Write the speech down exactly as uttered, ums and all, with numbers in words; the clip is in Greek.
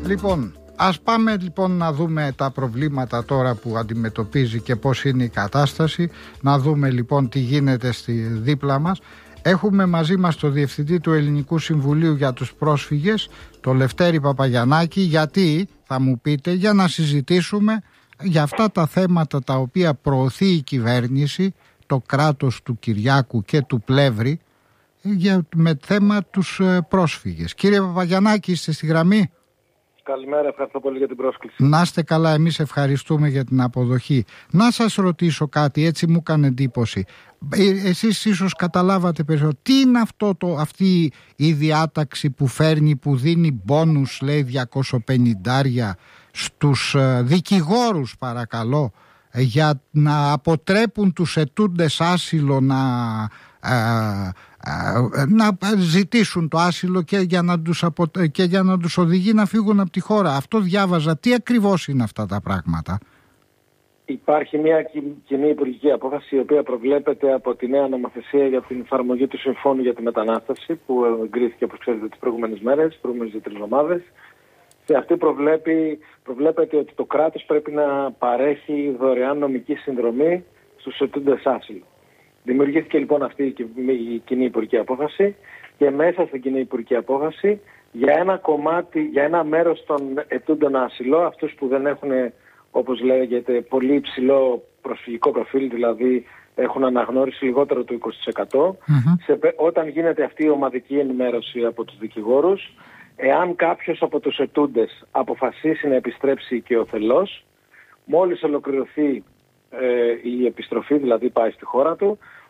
Λοιπόν, ας πάμε λοιπόν να δούμε τα προβλήματα τώρα που αντιμετωπίζει και πώς είναι η κατάσταση. Να δούμε λοιπόν τι γίνεται στη δίπλα μας. Έχουμε μαζί μας το Διευθυντή του Ελληνικού Συμβουλίου για τους Πρόσφυγες, το Λευτέρη Παπαγιαννάκη. Γιατί, θα μου πείτε, για να συζητήσουμε για αυτά τα θέματα τα οποία προωθεί η κυβέρνηση, το κράτος του Κυριάκου και του Πλεύρη, για, με θέμα τους πρόσφυγες. Κύριε Παπαγιαννάκη, είστε στη γραμμή? Καλημέρα, ευχαριστώ πολύ για την πρόσκληση. Να είστε καλά, εμείς ευχαριστούμε για την αποδοχή. Να σας ρωτήσω κάτι, έτσι μου έκανε εντύπωση. Ε, εσείς ίσως καταλάβατε περισσότερο. Τι είναι αυτό το, αυτή η διάταξη που φέρνει, που δίνει μπόνους, λέει, διακόσια πενήντα στους ε, δικηγόρους, παρακαλώ, ε, για να αποτρέπουν τους ετούντες άσυλο να... Ε, να ζητήσουν το άσυλο και για να τους, απο... και για να τους οδηγεί να φύγουν από τη χώρα. Αυτό διάβαζα. Τι ακριβώς είναι αυτά τα πράγματα? Υπάρχει μια κοινή υπουργική απόφαση η οποία προβλέπεται από τη νέα νομοθεσία για την εφαρμογή του Συμφώνου για τη Μετανάστευση που εγκρίθηκε, όπως ξέρετε, τις προηγούμενες μέρες, τις προηγούμενες δύο-τρεις εβδομάδες. Σε αυτή προβλέπει, προβλέπεται ότι το κράτος πρέπει να παρέχει δωρεάν νομική συνδρομή στους ετούντες άσυλο. Δημιουργήθηκε λοιπόν αυτή η κοινή υπουργική απόφαση και μέσα στην κοινή υπουργική απόφαση για ένα κομμάτι, για ένα μέρος των ετούντων άσυλο, αυτούς που δεν έχουν, όπως λέγεται, πολύ υψηλό προσφυγικό προφίλ, δηλαδή έχουν αναγνώριση λιγότερο του είκοσι τοις εκατό, mm-hmm. σε, όταν γίνεται αυτή η ομαδική ενημέρωση από τους δικηγόρους, εάν κάποιος από τους ετούντες αποφασίσει να επιστρέψει οικειοθελώς, μόλις ολοκληρωθεί Ε, η επιστροφή, δηλαδή πάει στη χώρα του,